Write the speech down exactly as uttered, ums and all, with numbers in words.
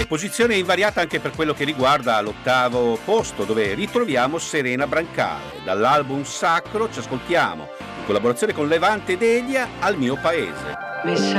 Posizione invariata anche per quello che riguarda l'ottavo posto, dove ritroviamo Serena Brancale. Dall'album Sacro ci ascoltiamo, in collaborazione con Levante ed Elia, Al mio paese.